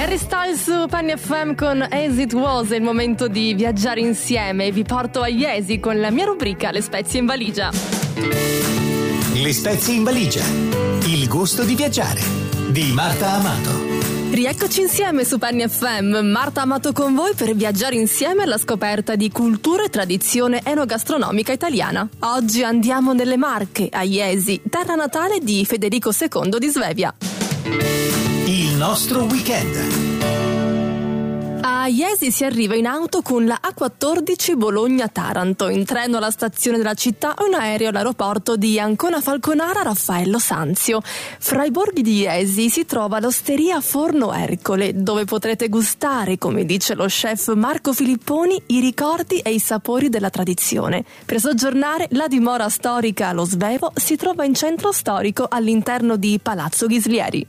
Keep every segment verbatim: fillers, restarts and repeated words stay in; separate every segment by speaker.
Speaker 1: Harry Styles su Penny F M con As It Was. È il momento di viaggiare insieme. Vi porto a Iesi con la mia rubrica Le spezie in valigia.
Speaker 2: Le spezie in valigia. Il gusto di viaggiare di Marta Amato.
Speaker 1: Rieccoci insieme su Penny F M. Marta Amato con voi per viaggiare insieme alla scoperta di cultura e tradizione enogastronomica italiana. Oggi andiamo nelle Marche, a Iesi, terra natale di Federico secondo di Svevia.
Speaker 2: Il nostro weekend.
Speaker 1: A Iesi si arriva in auto con la A quattordici Bologna-Taranto, in treno alla stazione della città o in aereo all'aeroporto di Ancona Falconara Raffaello Sanzio. Fra i borghi di Iesi si trova l'osteria Forno Ercole, dove potrete gustare, come dice lo chef Marco Filipponi, i ricordi e i sapori della tradizione. Per soggiornare, la dimora storica allo Svevo si trova in centro storico all'interno di Palazzo Ghislieri.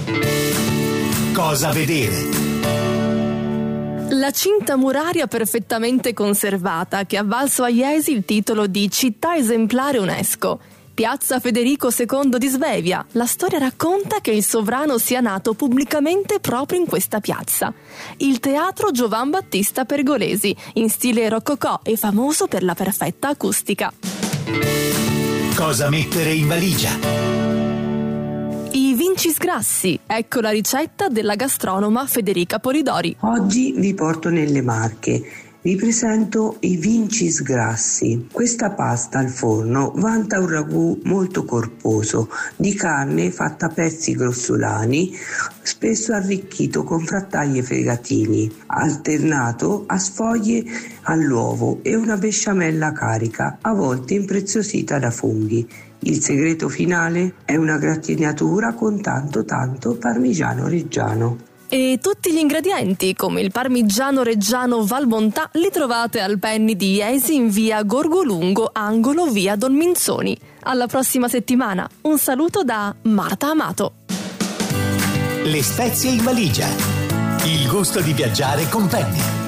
Speaker 2: Cosa vedere?
Speaker 1: La cinta muraria perfettamente conservata che ha valso a Iesi il titolo di città esemplare UNESCO. Piazza Federico secondo di Svevia. La storia racconta che il sovrano sia nato pubblicamente proprio in questa piazza. Il teatro Giovan Battista Pergolesi, in stile rococò e famoso per la perfetta acustica.
Speaker 2: Cosa mettere in valigia?
Speaker 1: I vincisgrassi, ecco la ricetta della gastronoma Federica Polidori.
Speaker 3: Oggi vi porto nelle Marche. Vi presento i vincisgrassi. Questa pasta al forno vanta un ragù molto corposo, di carne fatta a pezzi grossolani, spesso arricchito con frattaglie fregatini, alternato a sfoglie all'uovo e una besciamella carica, a volte impreziosita da funghi. Il segreto finale è una gratinatura con tanto tanto parmigiano reggiano.
Speaker 1: E tutti gli ingredienti, come il parmigiano reggiano Valmontà, li trovate al Penny di Iesi in via Gorgolungo, angolo via Don Minzoni. Alla prossima settimana. Un saluto da Marta Amato.
Speaker 2: Le spezie in valigia. Il gusto di viaggiare con Penny.